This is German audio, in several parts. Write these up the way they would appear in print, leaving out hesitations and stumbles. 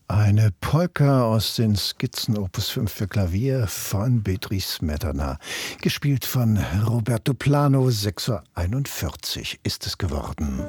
Eine Polka aus den Skizzen Opus 5 für Klavier von Beatrice Smetana, gespielt von Roberto Plano. 6:41 Uhr ist es geworden.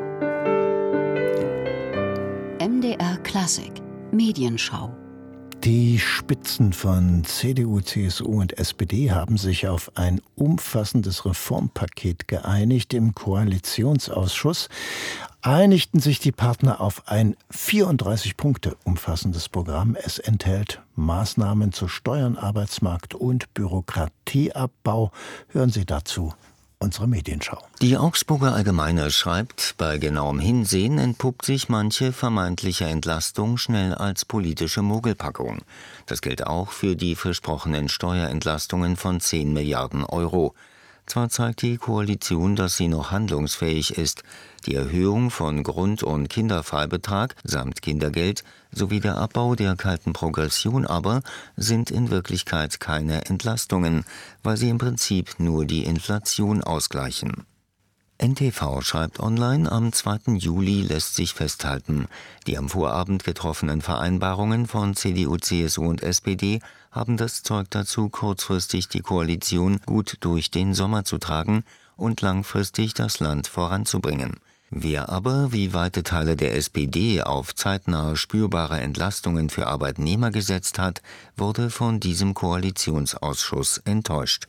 MDR Klassik Medienschau. Die Spitzen von CDU, CSU und SPD haben sich auf ein umfassendes Reformpaket geeinigt. Im Koalitionsausschuss einigten sich die Partner auf ein 34 Punkte umfassendes Programm. Es enthält Maßnahmen zu Steuern, Arbeitsmarkt und Bürokratieabbau. Hören Sie dazu unsere Medienschau. Die Augsburger Allgemeine schreibt, bei genauem Hinsehen entpuppt sich manche vermeintliche Entlastung schnell als politische Mogelpackung. Das gilt auch für die versprochenen Steuerentlastungen von 10 Milliarden Euro. Zwar zeigt die Koalition, dass sie noch handlungsfähig ist. Die Erhöhung von Grund- und Kinderfreibetrag samt Kindergeld sowie der Abbau der kalten Progression aber sind in Wirklichkeit keine Entlastungen, weil sie im Prinzip nur die Inflation ausgleichen. NTV schreibt online, am 2. Juli lässt sich festhalten, die am Vorabend getroffenen Vereinbarungen von CDU, CSU und SPD haben das Zeug dazu, kurzfristig die Koalition gut durch den Sommer zu tragen und langfristig das Land voranzubringen. Wer aber, wie weite Teile der SPD, auf zeitnahe spürbare Entlastungen für Arbeitnehmer gesetzt hat, wurde von diesem Koalitionsausschuss enttäuscht.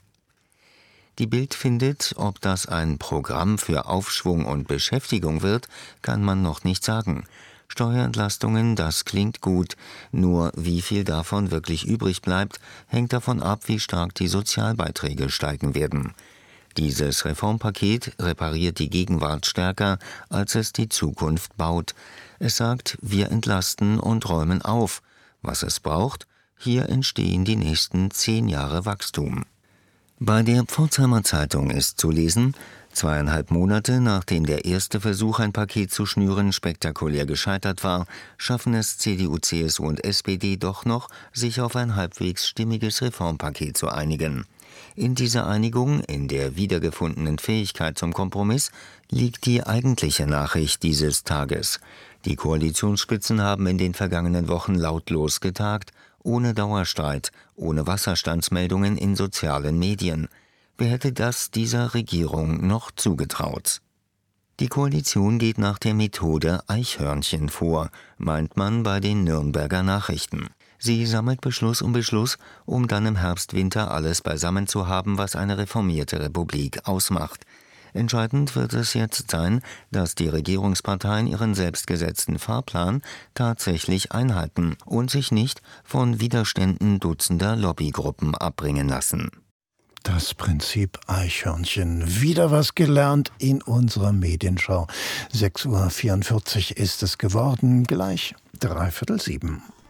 Die Bild findet, ob das ein Programm für Aufschwung und Beschäftigung wird, kann man noch nicht sagen. Steuerentlastungen, das klingt gut, nur wie viel davon wirklich übrig bleibt, hängt davon ab, wie stark die Sozialbeiträge steigen werden. Dieses Reformpaket repariert die Gegenwart stärker, als es die Zukunft baut. Es sagt, wir entlasten und räumen auf. Was es braucht? Hier entstehen die nächsten 10 Jahre Wachstum. Bei der Pforzheimer Zeitung ist zu lesen, 2,5 Monate nachdem der erste Versuch, ein Paket zu schnüren, spektakulär gescheitert war, schaffen es CDU, CSU und SPD doch noch, sich auf ein halbwegs stimmiges Reformpaket zu einigen. In dieser Einigung, in der wiedergefundenen Fähigkeit zum Kompromiss, liegt die eigentliche Nachricht dieses Tages. Die Koalitionsspitzen haben in den vergangenen Wochen lautlos getagt, ohne Dauerstreit, ohne Wasserstandsmeldungen in sozialen Medien. Wer hätte das dieser Regierung noch zugetraut? Die Koalition geht nach der Methode Eichhörnchen vor, meint man bei den Nürnberger Nachrichten. Sie sammelt Beschluss, um dann im Herbst-Winter alles beisammen zu haben, was eine reformierte Republik ausmacht. Entscheidend wird es jetzt sein, dass die Regierungsparteien ihren selbstgesetzten Fahrplan tatsächlich einhalten und sich nicht von Widerständen dutzender Lobbygruppen abbringen lassen. Das Prinzip Eichhörnchen. Wieder was gelernt in unserer Medienschau. 6:44 Uhr ist es geworden, gleich 6:45 Uhr.